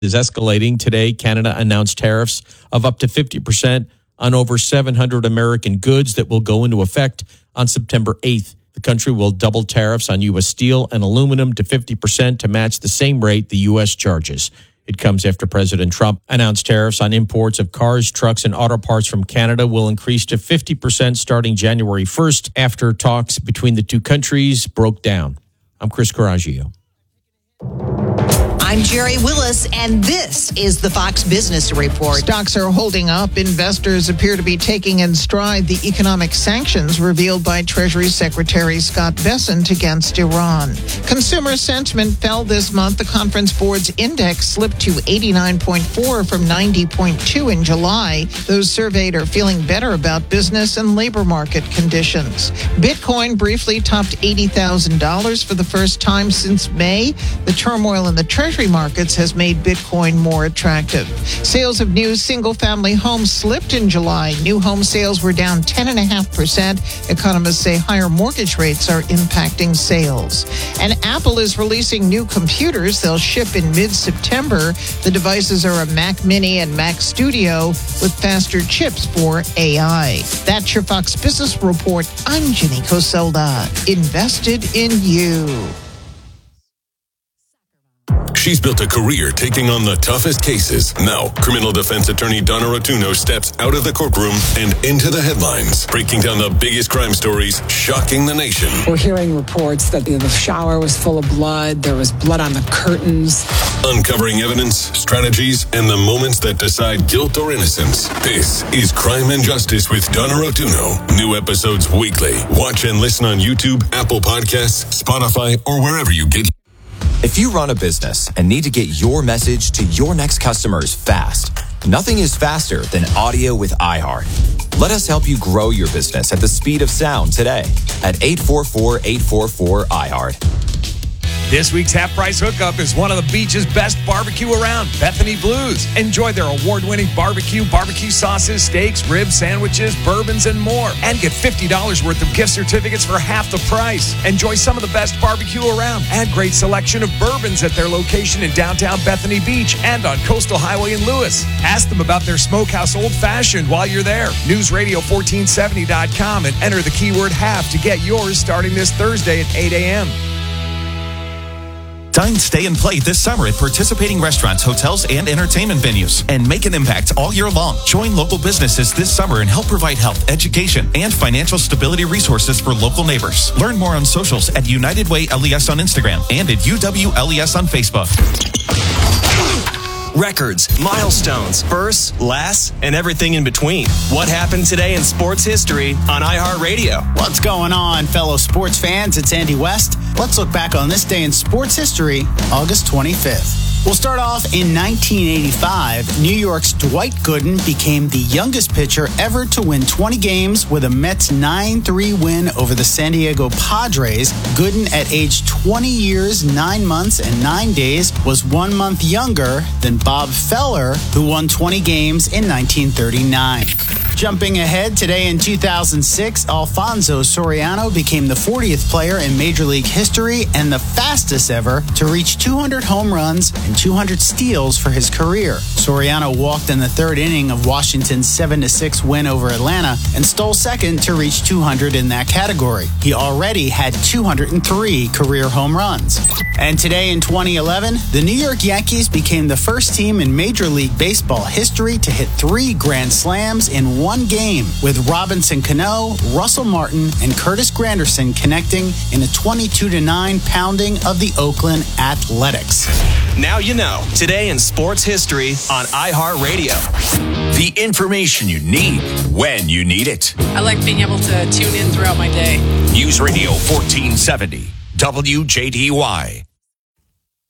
is escalating. Today, Canada announced tariffs of up to 50% on over 700 American goods that will go into effect on September 8th. The country will double tariffs on U.S. steel and aluminum to 50% to match the same rate the U.S. charges. It comes after President Trump announced tariffs on imports of cars, trucks, and auto parts from Canada will increase to 50% starting January 1st after talks between the two countries broke down. I'm Chris Coraggio. I'm Jerry Willis, and this is the Fox Business Report. Stocks are holding up. Investors appear to be taking in stride the economic sanctions revealed by Treasury Secretary Scott Bessent against Iran. Consumer sentiment fell this month. The Conference Board's index slipped to 89.4 from 90.2 in July. Those surveyed are feeling better about business and labor market conditions. Bitcoin briefly topped $80,000 for the first time since May. The turmoil in the Treasury markets has made Bitcoin more attractive. Sales of new single-family homes slipped in July. New home sales were down 10.5%. Economists say higher mortgage rates are impacting sales. And Apple is releasing new computers. They'll ship in mid-September. The devices are a Mac Mini and Mac Studio with faster chips for AI. That's your Fox Business Report. I'm Ginny Coselda. Invested in you. She's built a career taking on the toughest cases. Now, criminal defense attorney Donna Rotuno steps out of the courtroom and into the headlines, breaking down the biggest crime stories, shocking the nation. We're hearing reports that the shower was full of blood. There was blood on the curtains. Uncovering evidence, strategies, and the moments that decide guilt or innocence. This is Crime and Justice with Donna Rotuno. New episodes weekly. Watch and listen on YouTube, Apple Podcasts, Spotify, or wherever you get. If you run a business and need to get your message to your next customers fast, nothing is faster than audio with iHeart. Let us help you grow your business at the speed of sound today at 844-844-iHeart. This week's Half Price Hookup is one of the beach's best barbecue around, Bethany Blues. Enjoy their award-winning barbecue sauces, steaks, ribs, sandwiches, bourbons, and more. And get $50 worth of gift certificates for half the price. Enjoy some of the best barbecue around and great selection of bourbons at their location in downtown Bethany Beach and on Coastal Highway in Lewis. Ask them about their Smokehouse Old Fashioned while you're there. NewsRadio1470.com and enter the keyword HALF to get yours starting this Thursday at 8 a.m. Dine, stay, and play this summer at participating restaurants, hotels, and entertainment venues. And make an impact all year long. Join local businesses this summer and help provide health, education, and financial stability resources for local neighbors. Learn more on socials at United Way LES on Instagram and at UWLES on Facebook. Records, milestones, firsts, lasts, and everything in between. What happened today in sports history on iHeartRadio? What's going on, fellow sports fans? It's Andy West. Let's look back on this day in sports history, August 25th. We'll start off in 1985. New York's Dwight Gooden became the youngest pitcher ever to win 20 games with a Mets 9-3 win over the San Diego Padres. Gooden, at age 20 years, 9 months, and 9 days, was 1 month younger than Bob Feller, who won 20 games in 1939. Jumping ahead, today in 2006, Alfonso Soriano became the 40th player in Major League history and the fastest ever to reach 200 home runs and 200 steals for his career. Soriano walked in the third inning of Washington's 7-6 win over Atlanta and stole second to reach 200 in that category. He already had 203 career home runs. And today in 2011, the New York Yankees became the first team in Major League Baseball history to hit 3 grand slams in one game, with Robinson Cano, Russell Martin, and Curtis Granderson connecting in a 22-9 pounding of the Oakland Athletics. Now you know. Today in sports history on iHeartRadio. The information you need when you need it. I like being able to tune in throughout my day. News Radio 1470, WJDY.